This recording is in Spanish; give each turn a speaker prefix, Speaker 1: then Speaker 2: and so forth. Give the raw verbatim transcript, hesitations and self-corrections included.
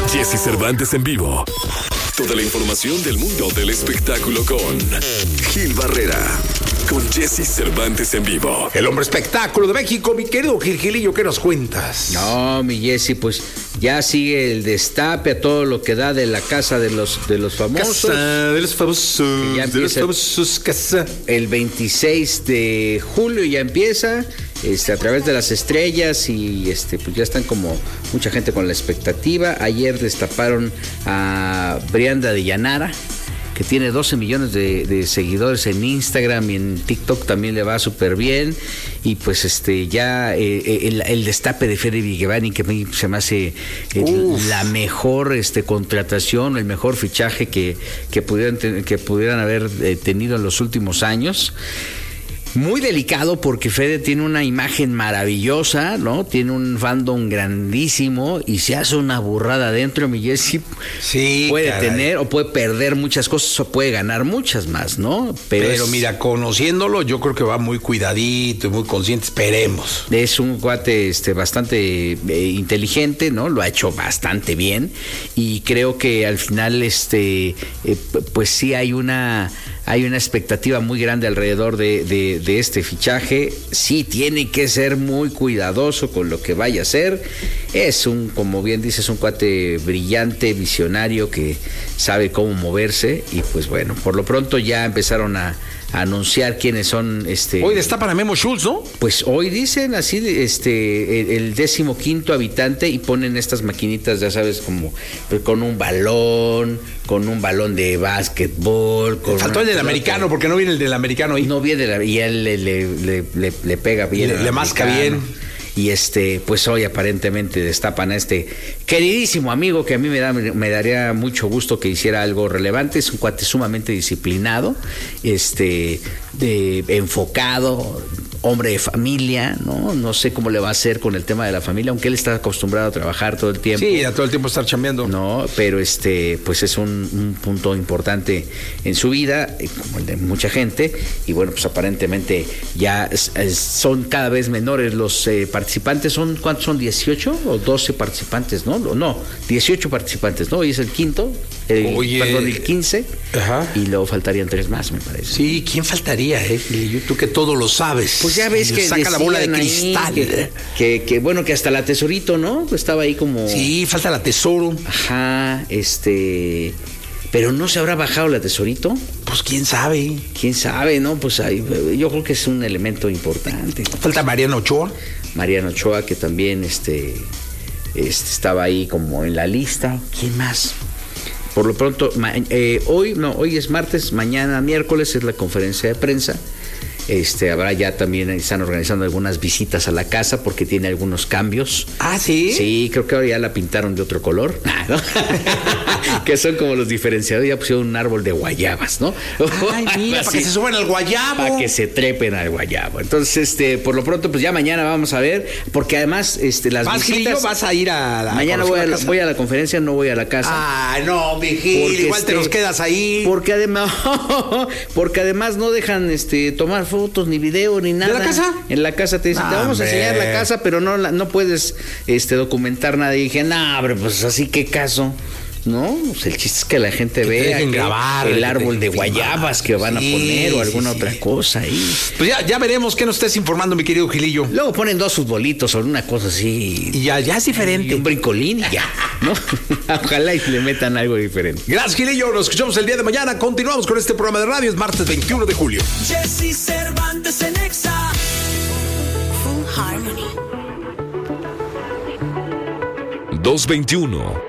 Speaker 1: Jesse Cervantes en vivo. Toda la información del mundo del espectáculo con Gil Barrera. Con Jesse Cervantes en vivo.
Speaker 2: El hombre espectáculo de México, mi querido Gil Gilillo, ¿qué nos cuentas?
Speaker 3: No, mi Jesse, pues ya sigue el destape a todo lo que da de la casa de los, de los famosos.
Speaker 2: Casa de los famosos.
Speaker 3: Ya
Speaker 2: de los
Speaker 3: empieza
Speaker 2: famosos, casa.
Speaker 3: El veintiséis de julio ya empieza. Este, a través de las estrellas y este, pues ya están como mucha gente con la expectativa. Ayer destaparon a Brianda de Llanara, que tiene doce millones de, de seguidores en Instagram y en TikTok también le va súper bien. Y pues este ya eh, el, el destape de Fede Vigevani, que me, se me hace eh, la mejor este, contratación, el mejor fichaje que, que, pudieran, que pudieran haber eh, tenido en los últimos años. Muy delicado porque Fede tiene una imagen maravillosa, ¿no? Tiene un fandom grandísimo y se hace una burrada adentro, mi Jesse.
Speaker 2: Sí,
Speaker 3: puede
Speaker 2: caray.
Speaker 3: tener o puede perder muchas cosas o puede ganar muchas más, ¿no?
Speaker 2: Pero,
Speaker 3: Pero es,
Speaker 2: mira, conociéndolo, yo creo que va muy cuidadito y muy consciente. Esperemos.
Speaker 3: es un cuate este, bastante eh, inteligente, ¿no? Lo ha hecho bastante bien y creo que al final, este, eh, pues sí hay una... Hay una expectativa muy grande alrededor de, de, de este fichaje. Sí, tiene que ser muy cuidadoso con lo que vaya a hacer. Es un, como bien dices, un cuate brillante, visionario, que sabe cómo moverse. Y pues bueno, por lo pronto ya empezaron a, a anunciar quiénes son. Este,
Speaker 2: Hoy destapan a Memo Schultz, ¿no?
Speaker 3: Pues hoy dicen así, este, el, el décimo quinto habitante y ponen estas maquinitas, ya sabes, como pues, con un balón, con un balón de básquetbol. Con
Speaker 2: Faltó el del americano, porque no viene el del americano ahí.
Speaker 3: No viene la, y él le, le, le, le, le pega bien.
Speaker 2: Le, le masca bien.
Speaker 3: Y este, pues hoy aparentemente destapan a este queridísimo amigo que a mí me da, me daría mucho gusto que hiciera algo relevante. Es un cuate sumamente disciplinado, este, de, enfocado, hombre de familia, ¿no? No sé cómo le va a hacer con el tema de la familia, aunque él está acostumbrado a trabajar todo el tiempo.
Speaker 2: Sí, a todo el tiempo estar chambeando.
Speaker 3: No, pero este, pues es un, un punto importante en su vida, como el de mucha gente, y bueno, pues aparentemente ya es, es, son cada vez menores los eh, participantes. ¿Son cuántos son? ¿dieciocho o doce participantes? No, no, dieciocho participantes, ¿no? Hoy es el quinto, el,
Speaker 2: Oye,
Speaker 3: perdón, el quince,
Speaker 2: ajá.
Speaker 3: Y luego faltarían tres más, me parece.
Speaker 2: Sí, ¿quién faltaría, eh? Y tú que todo lo sabes.
Speaker 3: Pues ya ves que
Speaker 2: saca la bola de cristal.
Speaker 3: Que, que, que bueno, que hasta la Tesorito, ¿no? Estaba ahí como...
Speaker 2: Sí, falta la Tesoro.
Speaker 3: Ajá, este... Pero ¿no se habrá bajado la Tesorito?
Speaker 2: Pues quién sabe.
Speaker 3: ¿Quién sabe, no? Pues ahí, yo creo que es un elemento importante.
Speaker 2: Falta Mariano Ochoa.
Speaker 3: Mariano Ochoa, que también este, este, estaba ahí como en la lista. ¿Quién más? Por lo pronto, ma, eh, hoy, no, hoy es martes, mañana miércoles es la conferencia de prensa. Este, habrá ya también, están organizando algunas visitas a la casa porque tiene algunos cambios.
Speaker 2: Ah, ¿sí?
Speaker 3: Sí, creo que ahora ya la pintaron de otro color, ¿no? Que son como los diferenciadores, ya pusieron un árbol de guayabas, ¿no?
Speaker 2: Ay, mira, para que se suban al guayabo.
Speaker 3: Para que se trepen al guayabo. Entonces, este, por lo pronto, pues ya mañana vamos a ver, porque además, este, las
Speaker 2: ¿Vas,
Speaker 3: visitas...
Speaker 2: Gilillo, vas a ir a la...
Speaker 3: Mañana voy a, la, voy a la conferencia, no voy a la casa.
Speaker 2: Ah, no, mi Gil, igual este, te nos quedas ahí.
Speaker 3: Porque además, porque además no dejan, este, tomar fotos, ni video, ni nada.
Speaker 2: ¿De la casa?
Speaker 3: En la casa te dicen,
Speaker 2: nah,
Speaker 3: te vamos
Speaker 2: hombre.
Speaker 3: a enseñar la casa, pero no, no puedes este, documentar nada. Y dije, no, hombre, pues así, ¿qué caso? No, pues el chiste es que la gente
Speaker 2: que
Speaker 3: vea
Speaker 2: que grabar,
Speaker 3: el árbol de guayabas que van
Speaker 2: sí,
Speaker 3: a poner o alguna
Speaker 2: sí,
Speaker 3: otra
Speaker 2: sí.
Speaker 3: cosa ahí.
Speaker 2: Pues ya, ya veremos qué nos estés informando, mi querido Gilillo.
Speaker 3: Luego ponen dos futbolitos o una cosa así.
Speaker 2: Y ya, ya es diferente.
Speaker 3: Y un brincolín y ya, ¿no? Ojalá y le metan algo diferente.
Speaker 2: Gracias, Gilillo. Nos escuchamos el día de mañana. Continuamos con este programa de radio. Es martes veintiuno de julio.
Speaker 4: Jesse Cervantes en Exa. Full Harmony.
Speaker 1: dos veintiuno.